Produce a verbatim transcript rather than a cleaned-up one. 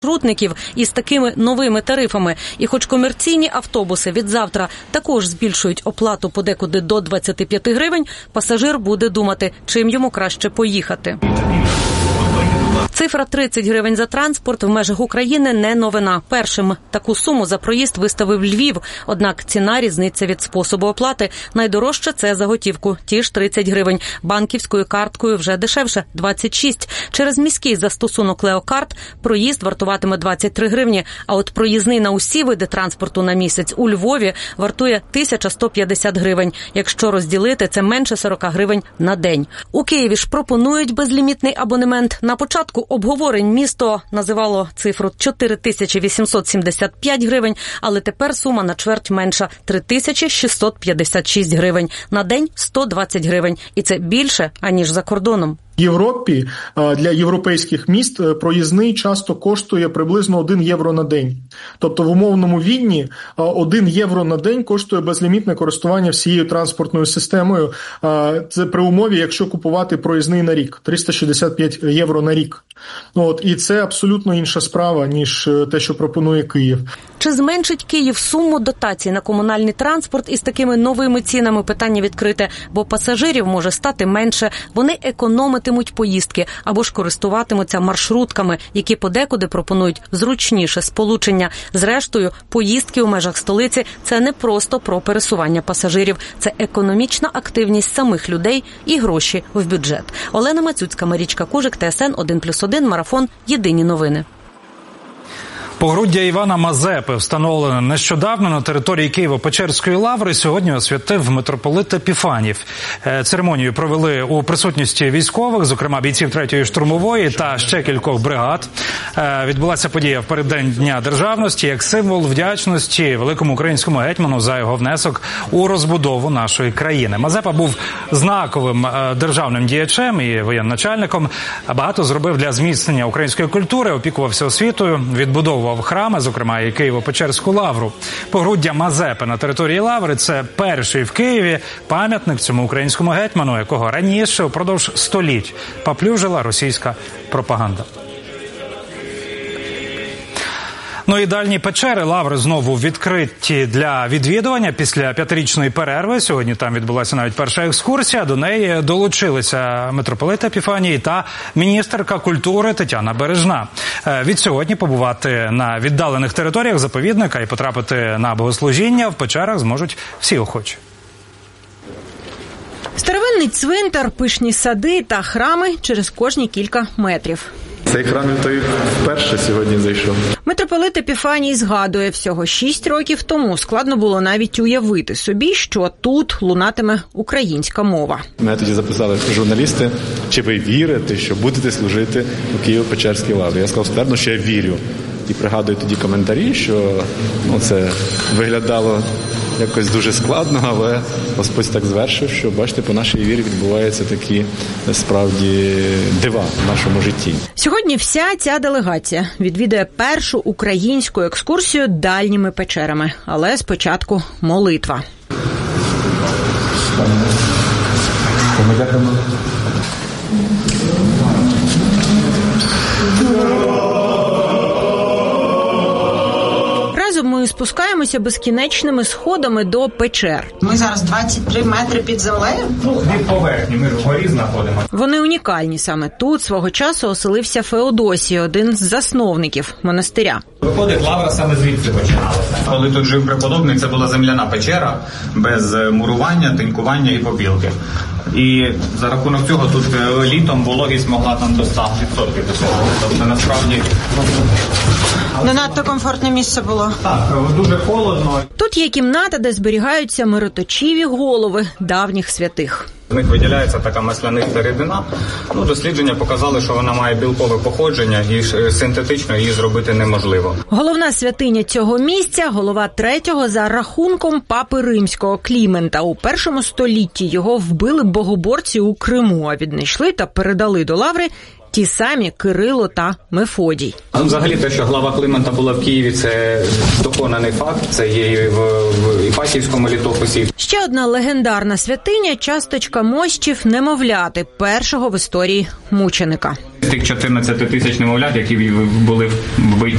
маршрутників із такими новими тарифами. І хоч комерційні автобуси від завтра також збільшують оплату подекуди до двадцяти п'яти гривень, пасажир буде думати, чим йому краще поїхати. Цифра тридцять гривень за транспорт в межах України не новина. Першим таку суму за проїзд виставив Львів. Однак ціна різниця від способу оплати. Найдорожче – це за готівку. Ті ж тридцять гривень. Банківською карткою вже дешевше – двадцять шість. Через міський застосунок Леокарт проїзд вартуватиме двадцять три гривні. А от проїзний на усі види транспорту на місяць у Львові вартує тисяча сто п'ятдесят гривень. Якщо розділити, це менше сорок гривень на день. У Києві ж пропонують безлімітний абонемент. На початку обговорень місто називало цифру чотири тисячі вісімсот сімдесят п'ять гривень, але тепер сума на чверть менша – три тисячі шістсот п'ятдесят шість гривень. На день – сто двадцять гривень. І це більше, аніж за кордоном. В Європі для європейських міст проїзний часто коштує приблизно один євро на день. Тобто в умовному Відні один євро на день коштує безлімітне користування всією транспортною системою. Це при умові, якщо купувати проїзний на рік – триста шістдесят п'ять євро на рік. От, і це абсолютно інша справа, ніж те, що пропонує Київ. Чи зменшить Київ суму дотацій на комунальний транспорт із такими новими цінами? Питання відкрите, бо пасажирів може стати менше, вони економитимуть поїздки або ж користуватимуться маршрутками, які подекуди пропонують зручніше сполучення. Зрештою, поїздки у межах столиці – це не просто про пересування пасажирів, це економічна активність самих людей і гроші в бюджет. Олена Мацюцька, Марічка Кужик, Т С Н один плюс один, Марафон, Єдині новини. Погруддя Івана Мазепи, встановлене нещодавно на території Києво-Печерської лаври, сьогодні освятив митрополит Епіфанів. Церемонію провели у присутності військових, зокрема бійців третьої штурмової та ще кількох бригад. Відбулася подія в переддень Дня Державності як символ вдячності великому українському гетьману за його внесок у розбудову нашої країни. Мазепа був знаковим державним діячем і воєначальником. Багато зробив для зміцнення української культури, опікувався освітою, відбудовував храми, зокрема і Києво-Печерську лавру. Погруддя Мазепи на території лаври – це перший в Києві пам'ятник цьому українському гетьману, якого раніше упродовж століть поплюжила російська пропаганда. Ну і дальні печери лаври знову відкриті для відвідування після п'ятирічної перерви. Сьогодні там відбулася навіть перша екскурсія. До неї долучилися митрополит Епіфаній та міністерка культури Тетяна Бережна. Відсьогодні побувати на віддалених територіях заповідника і потрапити на богослужіння в печерах зможуть всі охочі. Старовинний цвинтар, пишні сади та храми через кожні кілька метрів. Цей храм той вперше сьогодні зайшов. Митрополит Епіфаній згадує, всього шість років тому складно було навіть уявити собі, що тут лунатиме українська мова. Мене тоді записали журналісти, чи ви вірите, що будете служити у Києво-Печерській лаврі. Я сказав ствердно, що я вірю. І пригадую тоді коментарі, що ну, це виглядало якось дуже складно, але Господь так звершив, що, бачите, по нашій вірі відбуваються такі, справді, дива в нашому житті. Сьогодні вся ця делегація відвідує першу українську екскурсію дальніми печерами. Але спочатку молитва. Ми спускаємося безкінечними сходами до печер. Ми зараз двадцять три метри під землею? Ну, від поверхні, ми вгорі знаходимо. Вони унікальні. Саме тут свого часу оселився Феодосій, один з засновників монастиря. Виходить, лавра саме звідси починалася. Коли тут жив преподобний, це була земляна печера, без мурування, тинькування і побілки. І за рахунок цього тут літом вологість могла там до ста відсотків досягти. Тобто, насправді... Не надто комфортне місце було. Так, дуже холодно. Тут є кімната, де зберігаються мироточиві голови давніх святих. В них виділяється така масляниста рідина. Ну, дослідження показали, що вона має білкове походження і синтетично її зробити неможливо. Головна святиня цього місця – голова третього за рахунком папи римського Клімента. У першому столітті його вбили богоборці у Криму, а віднайшли та передали до лаври Ті самі Кирило та Мефодій. Ну, взагалі, те, що глава Климента була в Києві, це доконаний факт. Це є і в, в Іпатівському літописі. Ще одна легендарна святиня – часточка мощів немовляти, першого в історії мученика. З тих чотирнадцяти тисяч немовлят, які були вбиті